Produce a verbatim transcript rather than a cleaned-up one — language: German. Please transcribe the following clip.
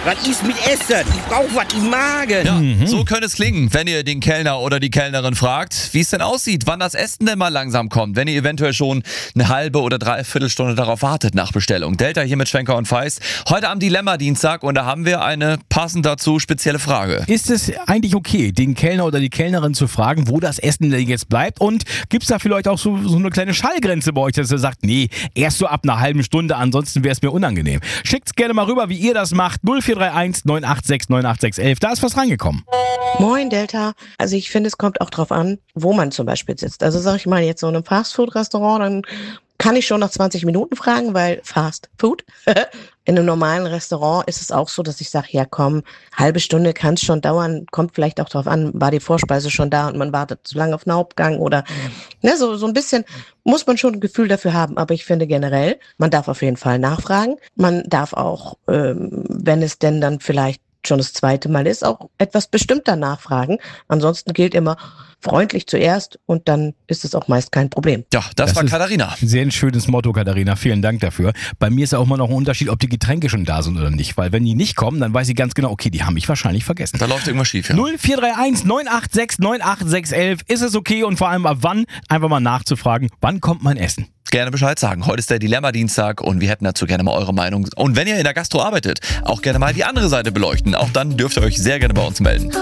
Was ist mit Essen? Ich brauche was im Magen. Ja, mhm. So könnte es klingen, wenn ihr den Kellner oder die Kellnerin fragt, wie es denn aussieht, wann das Essen denn mal langsam kommt, wenn ihr eventuell schon eine halbe oder dreiviertel Stunde darauf wartet nach Bestellung. Delta hier mit Schwenker und Feist. Heute am Dilemma-Dienstag und da haben wir eine passend dazu spezielle Frage. Ist es eigentlich okay, den Kellner oder die Kellnerin zu fragen, wo das Essen denn jetzt bleibt? Und gibt es da vielleicht auch so, so eine kleine Schallgrenze bei euch, dass ihr sagt, nee, erst so ab einer halben Stunde, ansonsten wäre es mir unangenehm. Schickt's gerne mal rüber, wie ihr das macht. null vier drei eins neun acht sechs neun acht sechs eins. Da ist was reingekommen. Moin Delta. Also ich finde, es kommt auch drauf an, wo man zum Beispiel sitzt. Also sag ich mal jetzt so in einem Fastfood-Restaurant, dann kann ich schon nach zwanzig Minuten fragen, weil Fast Food. In einem normalen Restaurant ist es auch so, dass ich sage, ja komm, halbe Stunde kann es schon dauern, kommt vielleicht auch drauf an, war die Vorspeise schon da und man wartet zu lange auf den Hauptgang oder ne, so, so ein bisschen muss man schon ein Gefühl dafür haben. Aber ich finde generell, man darf auf jeden Fall nachfragen. Man darf auch, ähm, wenn es denn dann vielleicht schon das zweite Mal ist, auch etwas bestimmter nachfragen. Ansonsten gilt immer freundlich zuerst und dann ist es auch meist kein Problem. Ja, das, das war Katharina. Sehr ein schönes Motto, Katharina. Vielen Dank dafür. Bei mir ist ja auch immer noch ein Unterschied, ob die Getränke schon da sind oder nicht. Weil wenn die nicht kommen, dann weiß ich ganz genau, okay, die haben mich wahrscheinlich vergessen. Da läuft irgendwas schief, ja. null vier drei eins neun acht sechs neun acht sechs eins. Ist es okay und vor allem ab wann? Einfach mal nachzufragen, wann kommt mein Essen? Gerne Bescheid sagen. Heute ist der Dilemma-Dienstag und wir hätten dazu gerne mal eure Meinung. Und wenn ihr in der Gastro arbeitet, auch gerne mal die andere Seite beleuchten. Auch dann dürft ihr euch sehr gerne bei uns melden.